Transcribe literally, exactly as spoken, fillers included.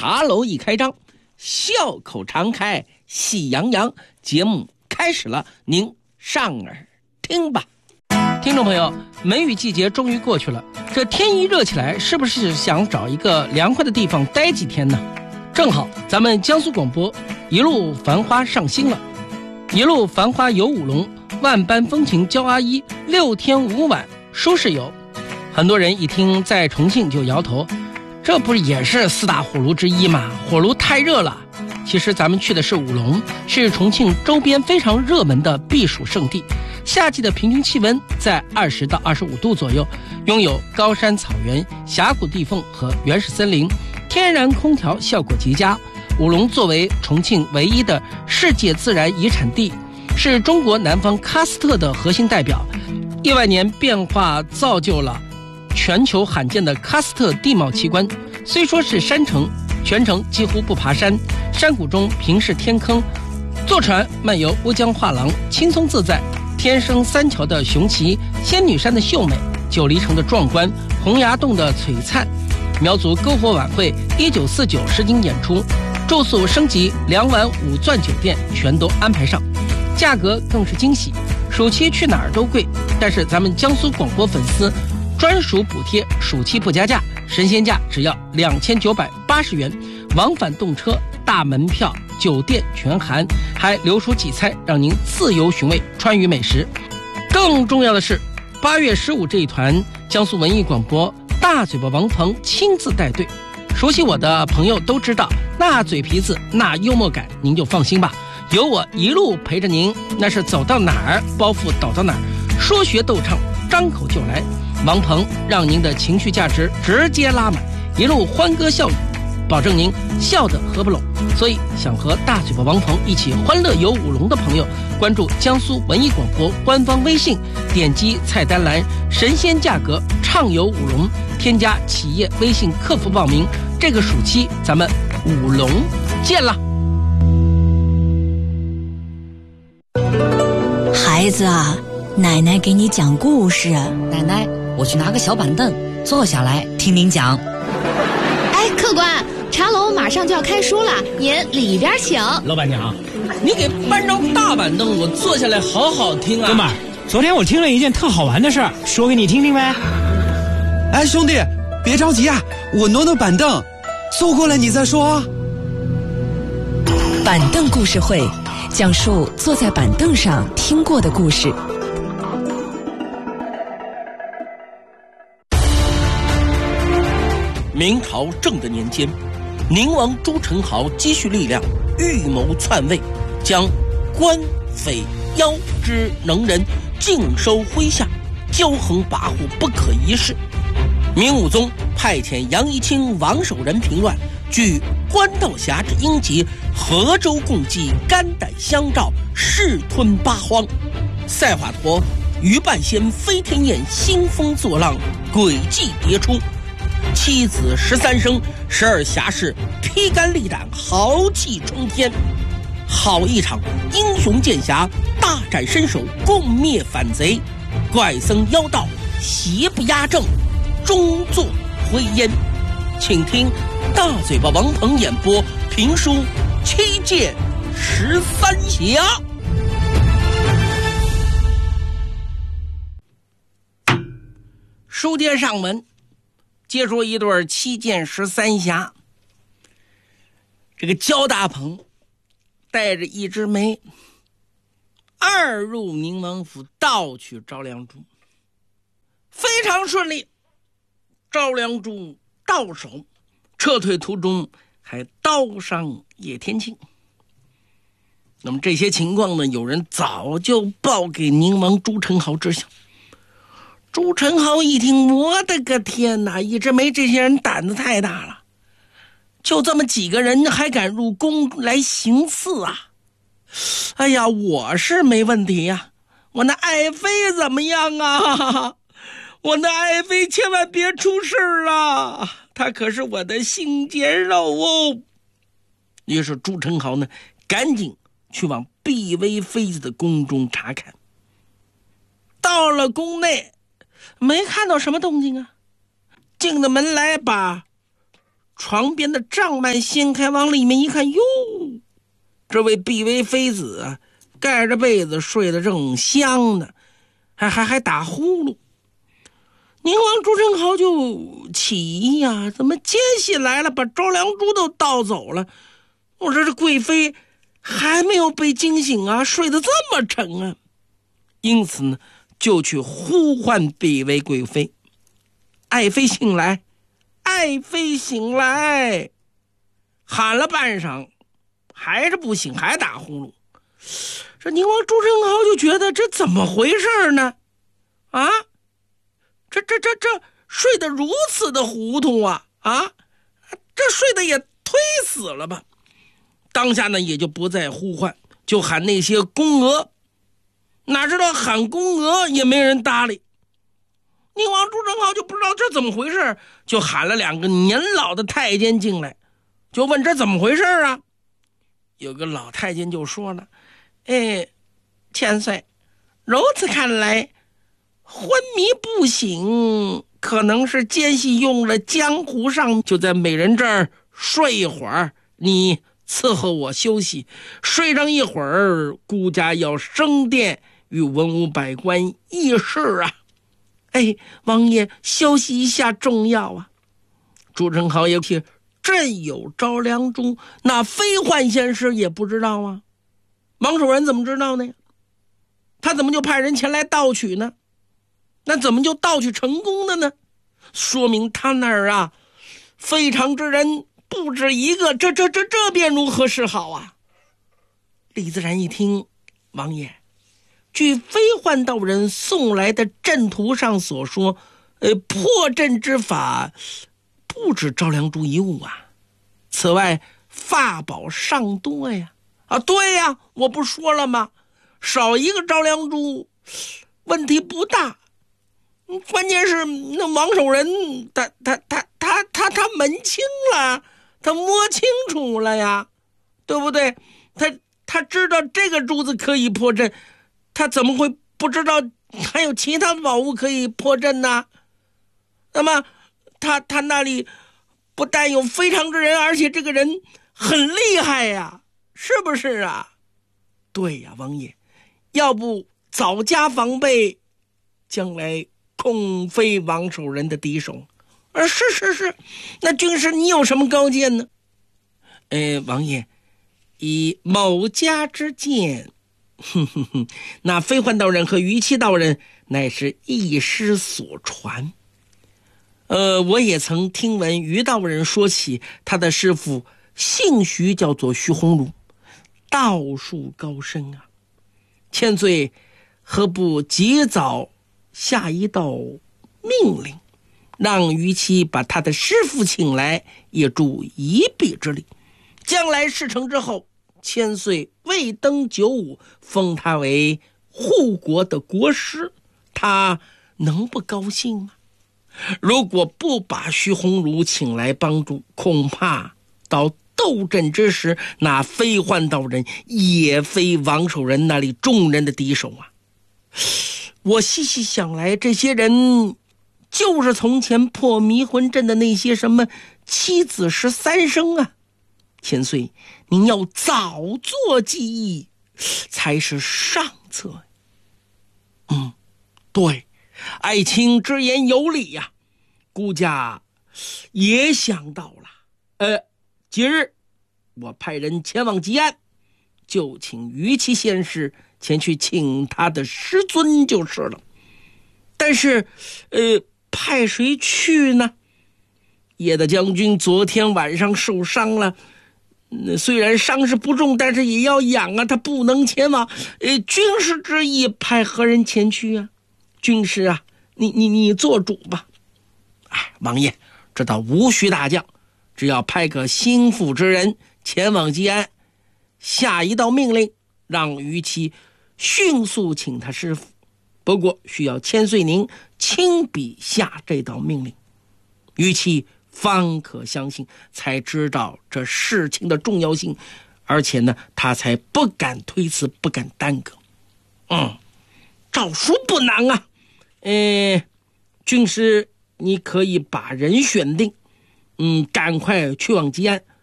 茶楼一开张，笑口常开，喜洋洋。节目开始了，您上耳听吧。听众朋友，梅雨季节终于过去了，这天一热起来，是不是想找一个凉快的地方待几天呢？正好咱们江苏广播一路繁花上新了，一路繁花游五龙，万般风情教阿姨，六天五晚舒适游。很多人一听在重庆就摇头，这不也是四大火炉之一吗？火炉太热了。其实咱们去的是武隆，是重庆周边非常热门的避暑胜地。夏季的平均气温在二十到二十五度左右，拥有高山草原、峡谷地缝和原始森林，天然空调效果极佳。武隆作为重庆唯一的世界自然遗产地，是中国南方喀斯特的核心代表。亿万年变化造就了全球罕见的喀斯特地貌奇观。虽说是山城，全程几乎不爬山，山谷中平视天坑，坐船漫游乌江画廊，轻松自在。天生三桥的雄奇，仙女山的秀美，九黎城的壮观，洪崖洞的璀璨，苗族篝火晚会一九四九实景演出，住宿升级两晚五钻酒店全都安排上，价格更是惊喜。暑期去哪儿都贵，但是咱们江苏广播粉丝专属补贴，暑期不加价，神仙价只要两千九百八十元，往返动车、大门票、酒店全含，还留出几餐让您自由寻味川渝美食。更重要的是，八月十五这一团，江苏文艺广播大嘴巴王鹏亲自带队。熟悉我的朋友都知道，那嘴皮子，那幽默感，您就放心吧，有我一路陪着您，那是走到哪儿包袱倒到哪儿，说学逗唱张口就来。王鹏让您的情绪价值直接拉满，一路欢歌笑语，保证您笑得合不拢。所以想和大嘴巴王鹏一起欢乐游舞龙的朋友，关注江苏文艺广播官方微信，点击菜单栏神仙价格畅游舞龙，添加企业微信客服报名。这个暑期咱们舞龙见了。 孩子啊，奶奶给你讲故事。 奶奶，我去拿个小板凳坐下来听您讲。 哎，客官，茶楼马上就要开书了，您里边请。 老板娘，你给搬张大板凳，我坐下来好好听啊。 哥们儿，昨天我听了一件特好玩的事儿，说给你听听呗。 哎，兄弟，别着急啊，我挪挪板凳，坐过来你再说。 板凳故事会，讲述坐在板凳上听过的故事。 明朝正德年间，宁王朱宸濠积蓄力量，预谋篡位，将官匪妖之能人尽收麾下，骄横跋扈，不可一世。明武宗派遣杨一清、王守仁平乱，据官道峡之阴极，河州共济，肝胆相照，势吞八荒。赛华佗、于半仙、飞天宴，兴风作浪，诡计迭出。妻子十三生，十二侠士披肝沥胆，豪气冲天。好一场英雄剑侠大展身手，共灭反贼。怪僧妖道邪不压正，终作灰烟。请听大嘴巴王鹏演播评书《七剑十三侠》。书接上文，接说一对七剑十三侠。这个焦大鹏带着一枝梅二入宁王府，盗取赵良珠，非常顺利。赵良珠到手，撤退途中还刀伤叶天庆。那么这些情况呢，有人早就报给宁王朱宸濠知晓。朱宸濠一听，我的个天哪，一枝梅这些人胆子太大了，就这么几个人还敢入宫来行刺啊！哎呀，我是没问题呀、啊，我那爱妃怎么样啊？我那爱妃千万别出事啊，她可是我的心尖肉哦。于是朱宸濠呢，赶紧去往碧微妃子的宫中查看。到了宫内，没看到什么动静啊。进了门来，把床边的帐幔掀开，往里面一看，哟，这位碧微妃子啊，盖着被子睡得正香呢，还还还打呼噜。宁王朱宸濠就起疑呀，怎么奸细来了，把着凉珠都盗走了？我说这贵妃还没有被惊醒啊，睡得这么沉啊！因此呢，就去呼唤碧微贵妃。爱妃醒来，爱妃醒来，喊了半晌，还是不醒，还打呼噜。这宁王朱宸濠就觉得这怎么回事呢？啊，这这这这睡得如此的糊涂啊！啊，这睡得也忒死了吧！当下呢，也就不再呼唤，就喊那些宫娥。哪知道喊宫娥也没人搭理。宁王朱宸濠就不知道这怎么回事，就喊了两个年老的太监进来，就问这怎么回事啊？有个老太监就说了：“哎，千岁，如此看来，昏迷不醒，可能是奸细用了江湖上，就在美人这儿睡一会儿，你伺候我休息，睡上一会儿，孤家要升殿与文武百官议事啊。哎，王爷休息一下重要啊。”朱宸濠也提朕有着凉珠，那妃宦仙师也不知道啊。王守仁怎么知道呢？他怎么就派人前来盗取呢？那怎么就盗取成功的呢？说明他那儿啊，非常之人不止一个，这这这这便如何是好啊？李自然一听，王爷，据飞幻道人送来的阵图上所说，呃，破阵之法不止着凉珠一物啊，此外法宝尚多呀。啊，对呀，我不说了吗？少一个着凉珠问题不大，关键是那王守仁他他他他他他门清了，他摸清楚了呀，对不对？他他知道这个珠子可以破阵，他怎么会不知道还有其他的宝物可以破阵呢？那么他他那里不但有非常之人，而且这个人很厉害呀，是不是啊？对呀，王爷，要不早加防备，将来恐非王守仁的敌手。啊，是是是，那军师你有什么高见呢？呃，王爷，以某家之见，哼哼哼，那飞幻道人和于七道人乃是一师所传。呃，我也曾听闻于道人说起他的师父姓徐，叫做徐鸿儒，道术高深啊。千岁何不及早下一道命令，让于七把他的师父请来，也助一臂之力。将来事成之后，千岁未登九五，封他为护国的国师，他能不高兴吗？如果不把徐鸿儒请来帮助，恐怕到斗阵之时，那飞幻道人也非王守仁那里众人的敌手啊。我细细想来，这些人就是从前破迷魂阵的那些什么七子十三生啊。千岁，您要早做记忆才是上策。嗯，对，爱卿之言有理呀、啊，孤家也想到了。呃，今日我派人前往吉安，就请于七仙师前去请他的师尊就是了。但是，呃，派谁去呢？叶大将军昨天晚上受伤了。虽然伤势不重，但是也要养啊，他不能前往。呃，军师之意，派何人前去啊？军师啊，你你你做主吧。哎，王爷，这倒无需大将，只要派个心腹之人前往吉安，下一道命令，让于七迅速请他师父。不过需要千岁您亲笔下这道命令，于七方可相信，才知道这事情的重要性，而且呢，他才不敢推辞，不敢耽搁。嗯，诏书不难啊。呃，军师，你可以把人选定， 嗯，赶快去往吉安。